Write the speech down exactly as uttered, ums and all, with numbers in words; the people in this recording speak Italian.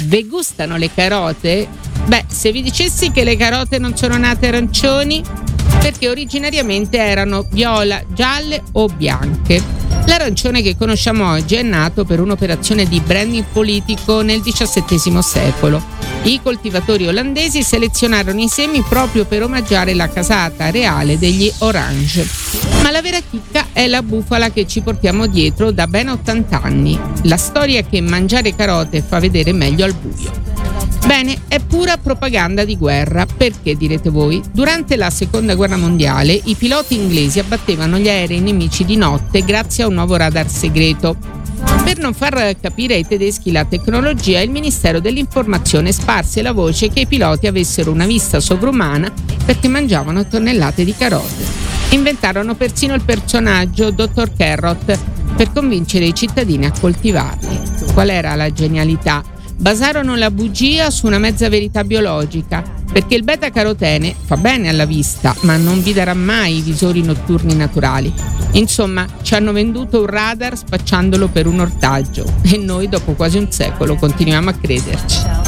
Ve gustano le carote? Beh, se vi dicessi che le carote non sono nate arancioni, perché originariamente erano viola, gialle o bianche. L'arancione che conosciamo oggi è nato per un'operazione di branding politico nel diciassettesimo secolo. I coltivatori olandesi selezionarono i semi proprio per omaggiare la casata reale degli Orange. Ma la vera chicca è la bufala che ci portiamo dietro da ben ottanta anni. La storia che mangiare carote fa vedere meglio al buio. Bene, è pura propaganda di guerra, perché direte voi? Durante la seconda guerra mondiale i piloti inglesi abbattevano gli aerei nemici di notte grazie a un nuovo radar segreto. Per non far capire ai tedeschi la tecnologia, il Ministero dell'Informazione sparse la voce che i piloti avessero una vista sovrumana perché mangiavano tonnellate di carote. Inventarono persino il personaggio dottor Carrot per convincere i cittadini a coltivarli. Qual era la genialità? Basarono la bugia su una mezza verità biologica, perché il beta-carotene fa bene alla vista, ma non vi darà mai i visori notturni naturali. Insomma, ci hanno venduto un radar spacciandolo per un ortaggio e noi dopo quasi un secolo continuiamo a crederci.